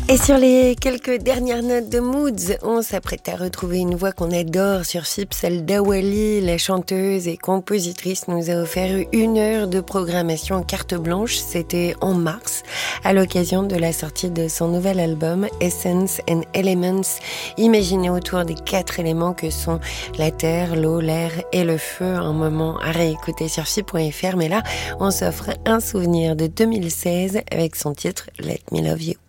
Et sur les quelques dernières notes de Moods, on s'apprête à retrouver une voix qu'on adore sur FIP, celle d'Awali. La chanteuse et compositrice nous a offert 1 heure de programmation en carte blanche. C'était en mars, à l'occasion de la sortie de son nouvel album Essence and Elements, imaginé autour des 4 éléments que sont la terre, l'eau, l'air et le feu. Un moment à réécouter sur FIP.fr, mais là, on s'offre un souvenir de 2016 avec son titre Let Me Love You.